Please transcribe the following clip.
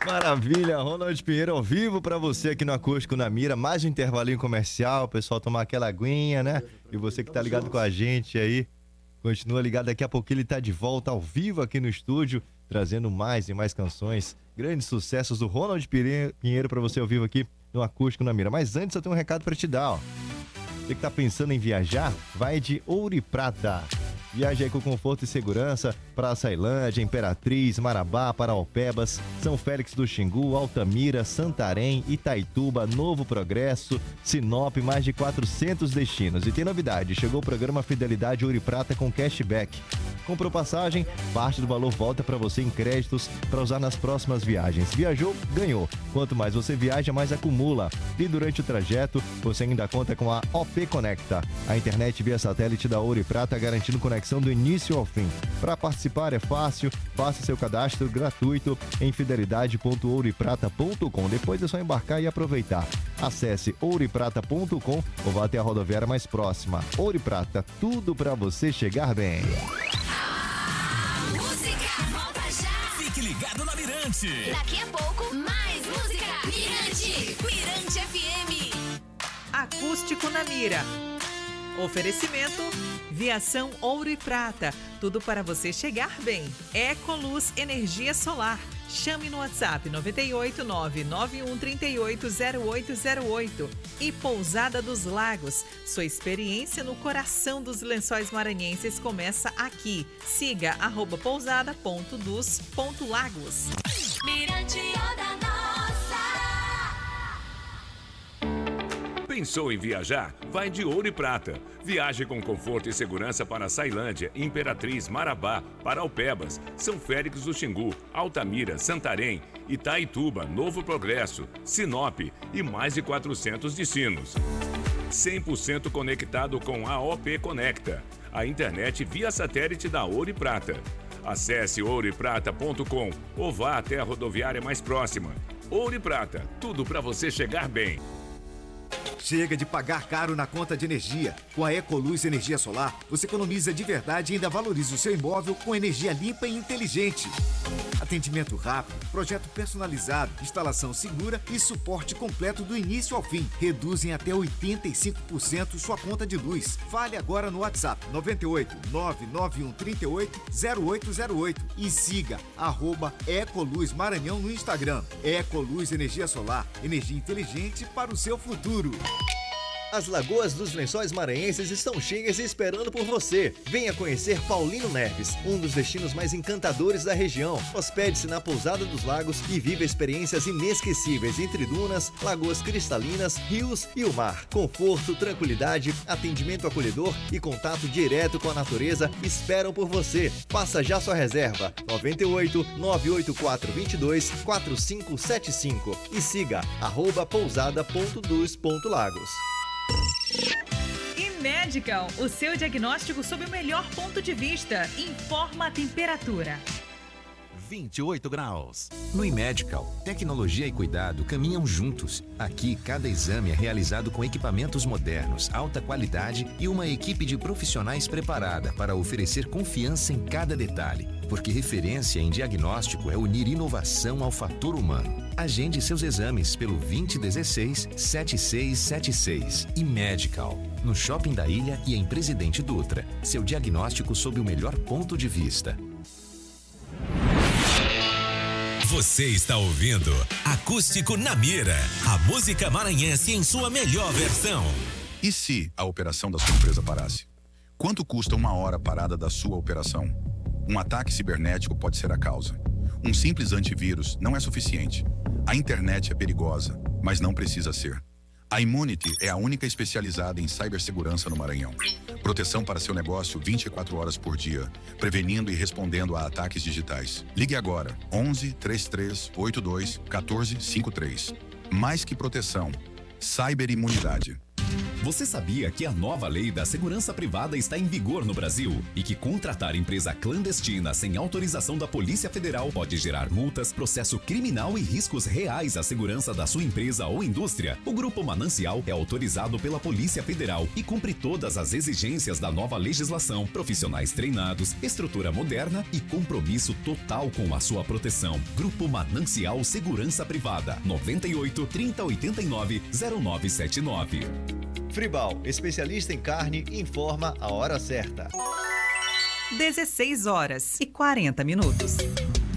Maravilha, Ronald Pinheiro ao vivo pra você aqui no Acústico na Mira. Mais um intervalinho comercial, o pessoal tomar aquela aguinha, né? E você que tá ligado com a gente aí, continua ligado, daqui a pouco ele tá de volta ao vivo aqui no estúdio, trazendo mais e mais canções, grandes sucessos do Ronald Pinheiro pra você ao vivo aqui no Acústico na Mira. Mas antes eu tenho um recado pra te dar, ó. Você que tá pensando em viajar, vai de Ouro e Prata. Viaje aí com conforto e segurança para Açailândia, Imperatriz, Marabá, Paraopebas, São Félix do Xingu, Altamira, Santarém, Itaituba, Novo Progresso, Sinop, mais de 400 destinos. E tem novidade, chegou o programa Fidelidade Ouro e Prata com cashback. Comprou passagem, parte do valor volta para você em créditos para usar nas próximas viagens. Viajou, ganhou. Quanto mais você viaja, mais acumula. E durante o trajeto, você ainda conta com a OP Conecta, a internet via satélite da Ouro e Prata, garantindo conexão do início ao fim. Para participar é fácil, faça seu cadastro gratuito em fidelidade.ouroeprata.com. Depois é só embarcar e aproveitar. Acesse ouroeprata.com ou vá até a rodoviária mais próxima. Ouro e Prata, tudo para você chegar bem. Fique ligado na Mirante. Daqui a pouco, mais música. Mirante. Mirante FM. Acústico na Mira. Oferecimento Viação Ouro e Prata. Tudo para você chegar bem. Ecoluz Energia Solar. Chame no WhatsApp 98991380808. E Pousada dos Lagos. Sua experiência no coração dos Lençóis Maranhenses começa aqui. Siga @pousada.dos.lagos. Mirante Onda Nossa. Pensou em viajar? Vai de Ouro e Prata. Viaje com conforto e segurança para Açailândia, Imperatriz, Marabá, Paraopebas, São Félix do Xingu, Altamira, Santarém, Itaituba, Novo Progresso, Sinop e mais de 400 destinos. 100% conectado com a OP Conecta, a internet via satélite da Ouro e Prata. Acesse ouroeprata.com ou vá até a rodoviária mais próxima. Ouro e Prata, tudo para você chegar bem. Chega de pagar caro na conta de energia. Com a Ecoluz Energia Solar, você economiza de verdade e ainda valoriza o seu imóvel com energia limpa e inteligente. Atendimento rápido, projeto personalizado, instalação segura e suporte completo do início ao fim. Reduzem até 85% sua conta de luz. Fale agora no WhatsApp 98 991 38 0808 e siga @Ecoluz Maranhão no Instagram. Ecoluz Energia Solar, energia inteligente para o seu futuro. As lagoas dos Lençóis Maranhenses estão cheias e esperando por você. Venha conhecer Paulino Neves, um dos destinos mais encantadores da região. Hospede-se na Pousada dos Lagos e viva experiências inesquecíveis entre dunas, lagoas cristalinas, rios e o mar. Conforto, tranquilidade, atendimento acolhedor e contato direto com a natureza esperam por você. Faça já sua reserva 98 984 22 4575 e siga @pousada.dos.lagos. E Medical, o seu diagnóstico sob o melhor ponto de vista. Informa a temperatura. 28 graus. No iMedical, tecnologia e cuidado caminham juntos. Aqui, cada exame é realizado com equipamentos modernos, alta qualidade e uma equipe de profissionais preparada para oferecer confiança em cada detalhe. Porque referência em diagnóstico é unir inovação ao fator humano. Agende seus exames pelo 2016-7676. iMedical, no Shopping da Ilha e em Presidente Dutra. Seu diagnóstico sob o melhor ponto de vista. Você está ouvindo Acústico na Mira, a música maranhense em sua melhor versão. E se a operação da sua empresa parasse? Quanto custa uma hora parada da sua operação? Um ataque cibernético pode ser a causa. Um simples antivírus não é suficiente. A internet é perigosa, mas não precisa ser. A Immunity é a única especializada em cibersegurança no Maranhão. Proteção para seu negócio 24 horas por dia, prevenindo e respondendo a ataques digitais. Ligue agora, 11 33 82 14 53. Mais que proteção, cyberimunidade. Você sabia que a nova lei da segurança privada está em vigor no Brasil e que contratar empresa clandestina sem autorização da Polícia Federal pode gerar multas, processo criminal e riscos reais à segurança da sua empresa ou indústria? O Grupo Manancial é autorizado pela Polícia Federal e cumpre todas as exigências da nova legislação, profissionais treinados, estrutura moderna e compromisso total com a sua proteção. Grupo Manancial Segurança Privada, 98 3089 0979. Fribal, especialista em carne, informa a hora certa. 16 horas e 40 minutos.